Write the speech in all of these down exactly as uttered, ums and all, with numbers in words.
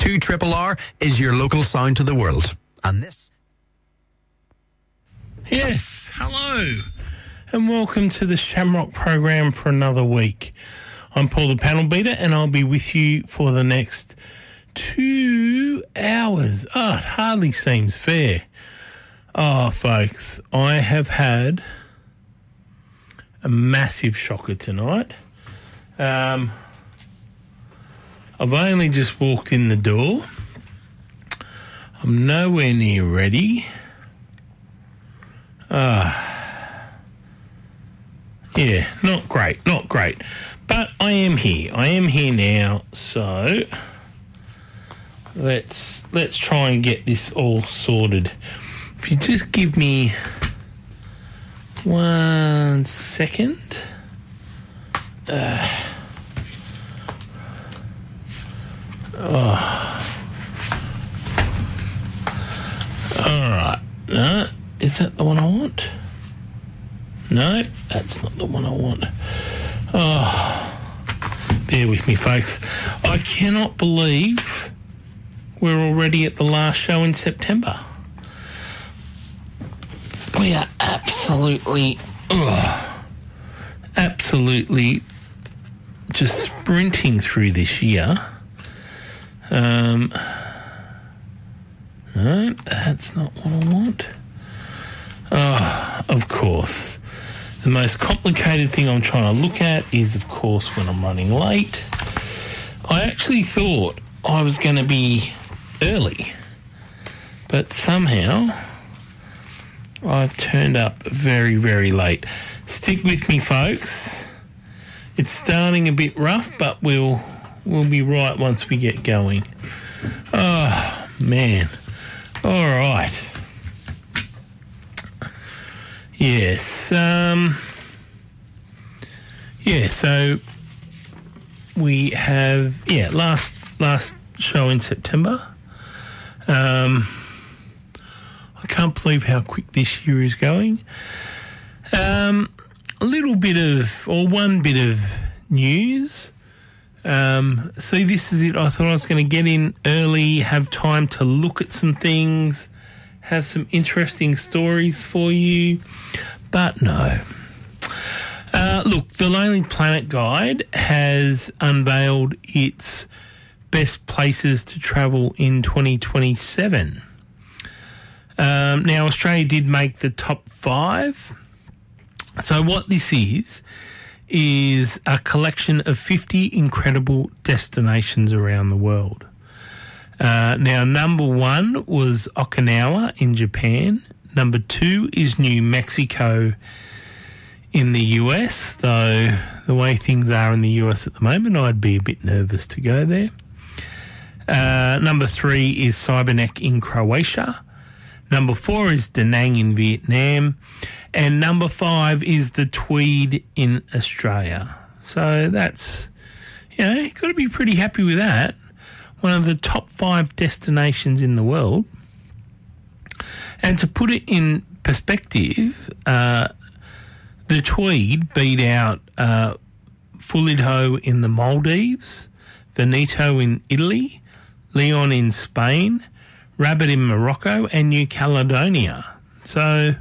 two Triple R is your local sound to the world. And this... Yes, hello, and welcome to the Shamrock program for another week. I'm Paul the Panel Beater, and I'll be with you for the next two hours. Oh, it hardly seems fair. Oh, folks, I have had a massive shocker tonight. Um, I've only just walked in the door. I'm nowhere near ready. Ah, uh, yeah, not great, not great. But I am here. I am here now, so let's let's try and get this all sorted. If you just give me one second. Uh, oh. All right. No, is that the one I want? No, that's not the one I want. Oh, bear with me, folks. I cannot believe we're already at the last show in September. We are absolutely, oh, absolutely just sprinting through this year. Um, no, that's not what I want. Oh, of course. The most complicated thing I'm trying to look at is, of course, when I'm running late. I actually thought I was going to be early, but somehow I've turned up very, very late. Stick with me, folks. It's starting a bit rough, but we'll we'll be right once we get going. Oh, man. All right. Yes. Um, yeah, so we have, yeah, last last show in September. Um, I can't believe how quick this year is going. Um, a little bit of, or one bit of news. Um, see, this is it. I thought I was going to get in early, have time to look at some things, have some interesting stories for you, but no. Uh, look, the Lonely Planet Guide has unveiled its best places to travel in twenty twenty-seven. Um, now, Australia did make the top five. So what this is, is a collection of fifty incredible destinations around the world. Uh, now, number one was Okinawa in Japan. Number two is New Mexico in the U S, though the way things are in the U S at the moment, I'd be a bit nervous to go there. Uh, number three is Cyberneck in Croatia. Number four is Da Nang in Vietnam. And number five is the Tweed in Australia. So that's, you know, you've got to be pretty happy with that. One of the top five destinations in the world. And to put it in perspective, uh, the Tweed beat out uh, Fulidho in the Maldives, Veneto in Italy, Leon in Spain, Rabat in Morocco, and New Caledonia. So,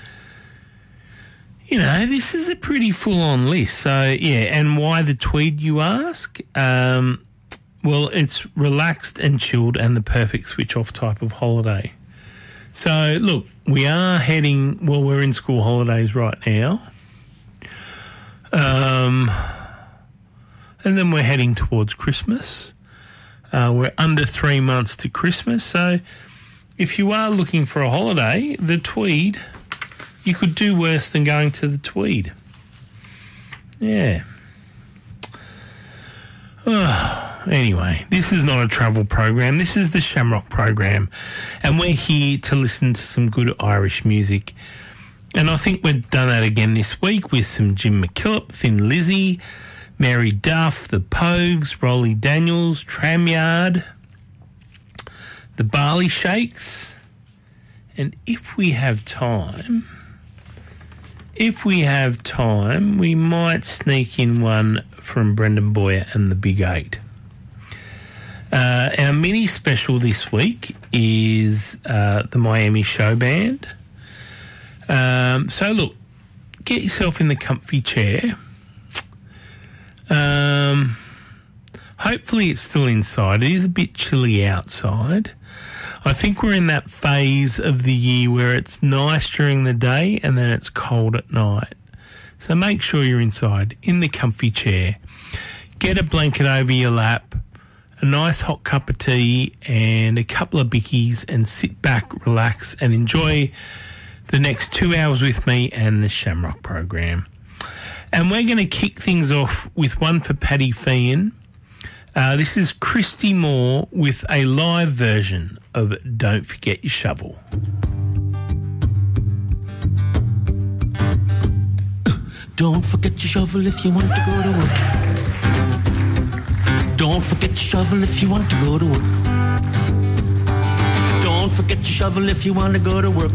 you know, this is a pretty full-on list. So, yeah, and why the Tweed, you ask? Um, well, it's relaxed and chilled and the perfect switch-off type of holiday. So, look, we are heading, well, we're in school holidays right now. Um, and then we're heading towards Christmas. Uh, we're under three months to Christmas. So, if you are looking for a holiday, the Tweed, you could do worse than going to the Tweed. Yeah. Oh. Anyway, this is not a travel program. This is the Shamrock program, and we're here to listen to some good Irish music. And I think we've done that again this week with some Jim McKillop, Thin Lizzy, Mary Duff, The Pogues, Rolly Daniels, Tramyard, The Barley Shakes, and if we have time, if we have time, we might sneak in one from Brendan Boyer and the Big Eight. Uh, our mini special this week is uh, the Miami Show Band. Um, so, look, get yourself in the comfy chair. Um, hopefully it's still inside. It is a bit chilly outside. I think we're in that phase of the year where it's nice during the day and then it's cold at night. So make sure you're inside, in the comfy chair. Get a blanket over your lap, a nice hot cup of tea and a couple of bickies, and sit back, relax and enjoy the next two hours with me and the Shamrock program. And we're going to kick things off with one for Paddy Feehan. Uh, this is Christy Moore with a live version of Don't Forget Your Shovel. Don't forget your shovel if you want to go to work. Don't forget your shovel if you want to go to work. Don't forget your shovel if you want to go to work.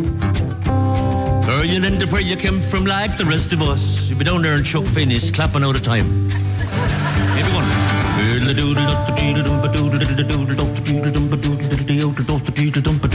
Or you'll end up where you came from like the rest of us. You'll be down there in Chuck Finney's clapping out of time. Everyone. Doodle doodle doodle doodle doodle doodle doodle doodle doodle doodle doodle doodle doodle